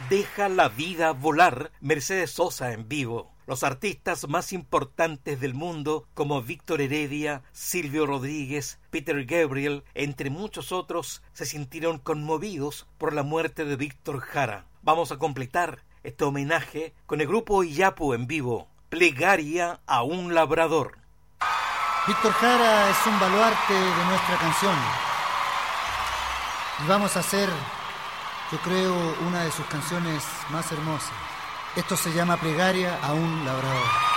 Deja la vida volar, Mercedes Sosa en vivo. Los artistas más importantes del mundo, como Víctor Heredia, Silvio Rodríguez, Peter Gabriel, entre muchos otros, se sintieron conmovidos por la muerte de Víctor Jara. Vamos a completar este homenaje con el grupo Iyapu en vivo, Plegaria a un labrador. Víctor Jara es un baluarte de nuestra canción. Y vamos a hacer, yo creo, una de sus canciones más hermosas. Esto se llama Plegaria a un labrador.